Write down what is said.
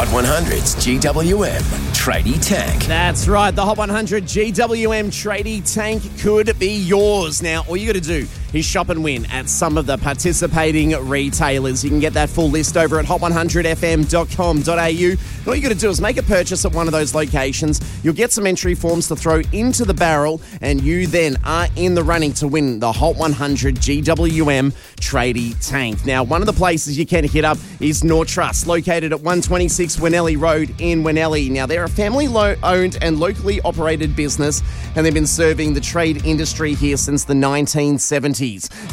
Hot 100's GWM Tradie Tank. That's right. The Hot 100 GWM Tradie Tank could be yours. Now, all you got to do is shop and win at some of the participating retailers. You can get that full list over at hot100fm.com.au. And all you got to do is make a purchase at one of those locations. You'll get some entry forms to throw into the barrel, and you then are in the running to win the Hot 100 GWM Tradie Tank. Now, one of the places you can hit up is Nortrust, located at 126 Winnelly Road in Winnelly. Now, they're a family-owned and locally operated business, and they've been serving the trade industry here since the 1970s.